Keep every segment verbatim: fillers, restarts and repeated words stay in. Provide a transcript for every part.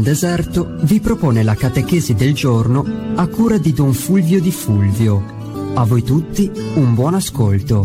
Deserto vi propone la catechesi del giorno a cura di Don Fulvio Di Fulvio. A voi tutti un buon ascolto.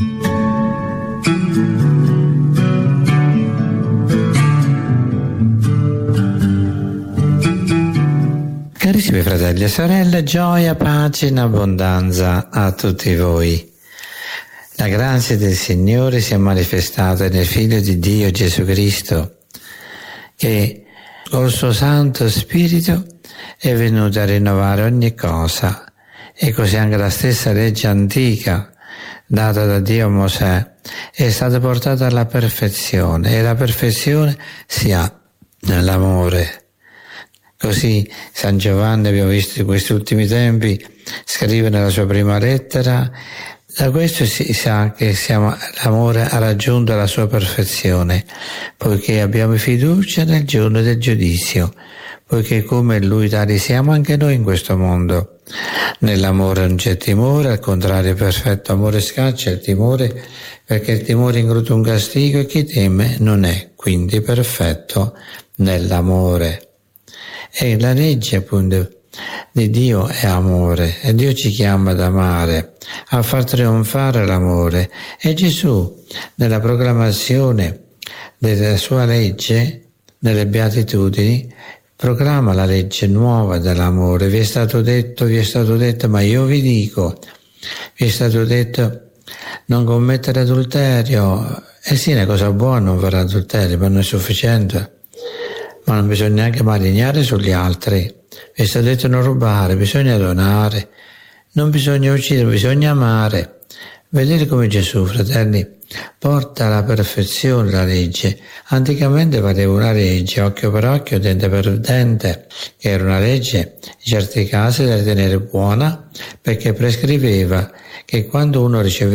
Carissimi fratelli e sorelle, gioia, pace in abbondanza a tutti voi. La grazia del Signore si è manifestata nel Figlio di Dio Gesù Cristo, che col suo Santo Spirito è venuto a rinnovare ogni cosa, e così anche la stessa legge antica data da Dio a Mosè è stata portata alla perfezione, e la perfezione si ha nell'amore. Così San Giovanni, abbiamo visto in questi ultimi tempi, scrive nella sua prima lettera: da questo si sa che siamo, l'amore ha raggiunto la sua perfezione, poiché abbiamo fiducia nel giorno del giudizio, poiché come Lui tali siamo anche noi in questo mondo. Nell'amore non c'è timore, al contrario perfetto amore scaccia il timore, perché il timore include un castigo, e chi teme non è quindi perfetto nell'amore. E la legge appunto di Dio è amore, e Dio ci chiama ad amare, a far trionfare l'amore. E Gesù, nella proclamazione della sua legge, nelle beatitudini, proclama la legge nuova dell'amore. Vi è stato detto, vi è stato detto, ma io vi dico, vi è stato detto non commettere adulterio. Eh sì, è una cosa buona non fare adulterio, ma non è sufficiente. Ma non bisogna neanche malignare sugli altri. Vi è stato detto non rubare, bisogna donare, non bisogna uccidere, bisogna amare. Vedete come Gesù, fratelli, porta alla perfezione la legge. Anticamente valeva una legge, occhio per occhio, dente per dente, che era una legge in certi casi da ritenere buona, perché prescriveva che quando uno riceveva